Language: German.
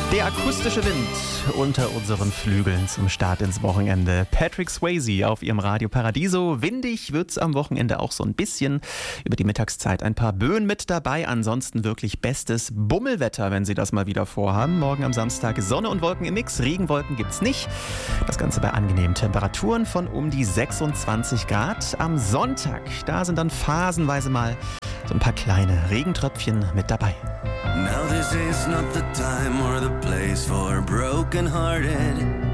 Der akustische Wind unter unseren Flügeln zum Start ins Wochenende. Patrick Swayze auf ihrem Radio Paradiso. Windig wird's am Wochenende auch so ein bisschen. Über die Mittagszeit ein paar Böen mit dabei. Ansonsten wirklich bestes Bummelwetter, wenn Sie das mal wieder vorhaben. Morgen am Samstag Sonne und Wolken im Mix. Regenwolken gibt's nicht. Das Ganze bei angenehmen Temperaturen von um die 26 Grad. Am Sonntag, da sind dann phasenweise mal so ein paar kleine Regentröpfchen mit dabei. Now this is not the time or the place for broken-hearted